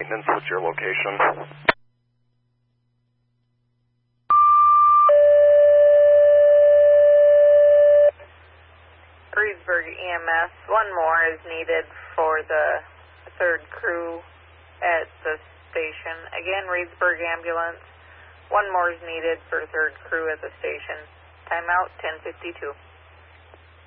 Maintenance, what's your location? Reedsburg EMS, one more is needed for the third crew at the station. Again, Reedsburg ambulance, one more is needed for third crew at the station. Timeout 10:52.